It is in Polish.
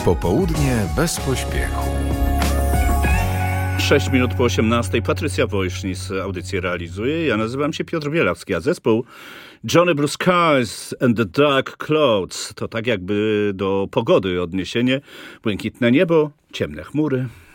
Popołudnie bez pośpiechu. 6 minut po 18. Patrycja Wojsznis audycję realizuje. Ja nazywam się Piotr Bielawski, a zespół Johnny Blue Skies and the Dark Clouds to tak jakby do pogody odniesienie. Błękitne niebo, ciemne chmury.